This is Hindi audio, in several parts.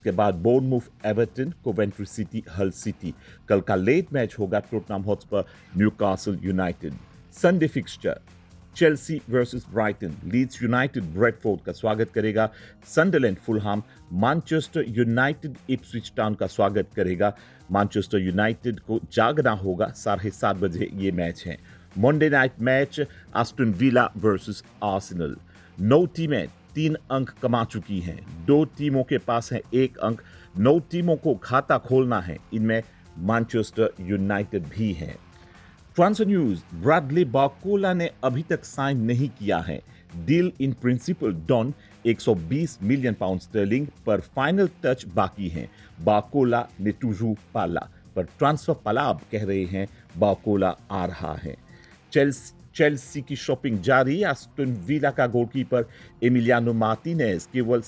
के बाद बोर्नमूथ एवर्टन, कोवेंट्री सिटी हल सिटी। कल का लेट मैच होगा Tottenham Hotspur Newcastle United. Sunday fixture Chelsea versus Brighton, Leeds United Bradford का स्वागत करेगा, सनडरलैंड फुलहाम, मैनचेस्टर यूनाइटेड इप्सविच टाउन का स्वागत करेगा। मैनचेस्टर यूनाइटेड को जागना होगा, 7:30 बजे ये मैच है। Monday night match Aston villa versus Arsenal. 9 टीमें 3 अंक कमा चुकी हैं, 2 टीमों के पास है 1 अंक। 9 टीमों को खाता खोलना है, इनमें मैनचेस्टर यूनाइटेड भी है। ट्रांसफर न्यूज, ब्रैडली बारकोला ने अभी तक साइन नहीं किया है। Deal in principle don 120 million pound sterling पर फाइनल टच बाकी है। बारकोला ने टूजू पाला पर ट्रांसफर पलाब कह रहे हैं बारकोला आ रहा है। चेल्सी की शॉपिंग जारी। एस्टन विला का गोलकीपर एमिलियानो मार्टिनेज केवल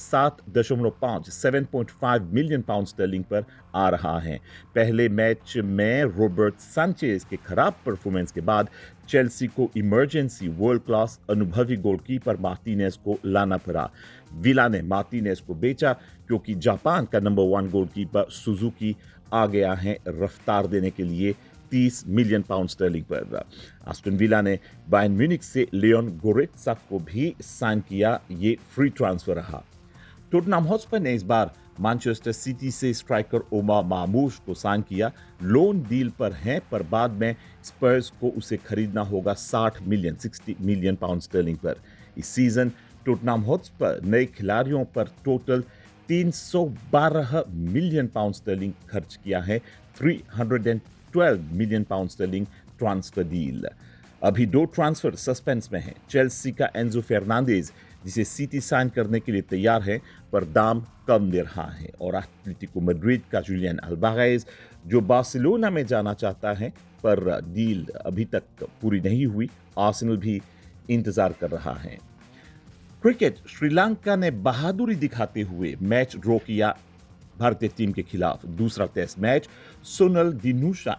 7.5 मिलियन पाउंड स्टर्लिंग पर आ रहा है। पहले मैच में रॉबर्ट सैंचेज के खराब परफॉर्मेंस के बाद चेल्सी को इमरजेंसी वर्ल्ड क्लास अनुभवी गोलकीपर मार्टिनेज को लाना पड़ा। विला ने मार्टिनेज को बेचा क्योंकि जापान का नंबर 1 गोलकीपर सुजुकी आ गया है रफ्तार देने के लिए 30 मिलियन पाउंड स्टर्लिंग पर। एस्टन विला ने बायर्न म्यूनिख से लियोन गोरेत्सा को भी साइन किया, ये फ्री ट्रांसफर रहा। टोटनहम हॉटस्पर ने इस बार मैनचेस्टर सिटी से स्ट्राइकर ओमार मामूश को साइन किया। लोन डील पर है, पर बाद में स्पर्स को उसे खरीदना होगा 60 मिलियन पाउंड स्टर्लिंग पर। इस सीजन टोटनहम हॉटस्पर नए खिलाड़ियों पर टोटल 312 मिलियन पाउंड स्टर्लिंग खर्च किया है। 312 million pound sterling transfer deal. अभी 2 ट्रांसफर सस्पेंस में हैं। चेल्सी का एंजो फर्नांडिस, जिसे सिटी साइन करने के लिए तैयार है, पर दाम कम दे रहा है, और एटलेटिको मैड्रिड का जुलियन अल्वारेज, जो बार्सिलोना में जाना चाहता है, पर डील अभी तक पूरी नहीं हुई। आर्सेनल भी इंतजार कर रहा है। क्रिकेट, श्रीलंका ने बहादुरी दिखाते हुए मैच ड्रॉ किया भारतीय टीम के खिलाफ। दूसरा test match Sonal Dinusha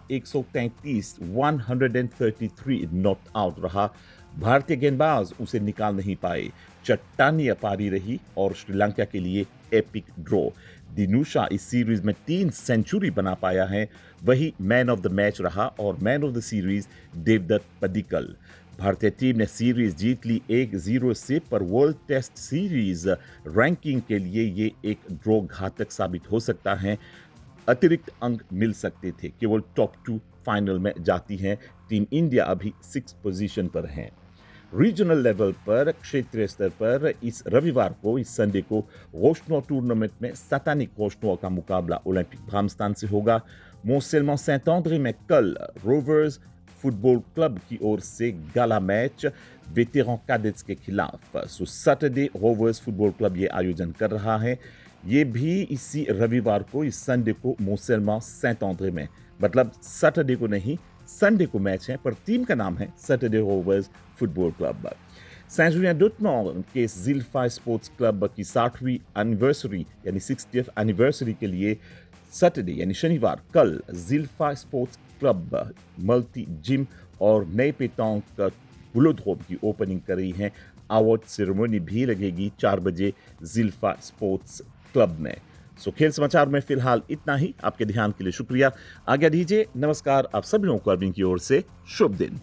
133 not out रहा। भारतीय गेंदबाज उसे निकाल नहीं पाए, चट्टानी पारी रही और श्रीलंका के लिए एपिक ड्रॉ। दिनुशा इस सीरीज में 3 सेंचुरी बना पाया है, वही मैन ऑफ द मैच रहा और man of the series Devdutt Padikkal. भारतीय टीम ने सीरीज जीत ली 1-0 से, पर वर्ल्ड टेस्ट सीरीज रैंकिंग के लिए ये एक ड्रॉ घातक साबित हो सकता है। अतिरिक्त अंक मिल सकते थे, केवल टॉप 2 फाइनल में जाती है। टीम इंडिया अभी 6 पोजीशन पर है। रीजनल लेवल पर, क्षेत्रीय स्तर पर इस रविवार को, इस संडे को रोशनौ टूर्नामेंट में सैतानिक रोशनौ का मुकाबला ओलंपिक ब्राह्मस्तान से होगा। मोसेलमॉ सेंट आंद्रे में कल रोवर्स फुटबॉल क्लब की ओर से गाला मैच वेटेरन कैडेट्स के खिलाफ। सो सैटरडे रोवर्स फुटबॉल क्लब ये आयोजन कर रहा है। ये भी इसी रविवार को, इस संडे को मोसेलमॉ सेंट आंद्रे में, मतलब सैटरडे को नहीं, संडे को मैच है, पर टीम का नाम है Saturday rovers football club. Saint Julian डॉर्टमूंड के जिल्फा स्पोर्ट्स क्लब की 60वीं एनिवर्सरी यानी 60th एनिवर्सरी के लिए सैटरडे यानी शनिवार कल जिल्फा स्पोर्ट्स क्लब मल्टी जिम और नए पेटांक बुलोड्रोम की ओपनिंग कर रही है। अवार्ड सेरेमनी भी लगेगी 4 बजे जिल्फा स्पोर्ट्स क्लब में। सो खेल समाचार में फिलहाल इतना ही। आपके ध्यान के लिए शुक्रिया। आज्ञा दीजिए। नमस्कार। आप सभी लोगों को अरविंद की ओर से शुभ दिन।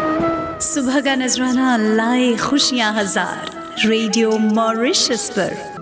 सुबह का नजराना लाए खुशियां हजार। रेडियो मॉरिशस पर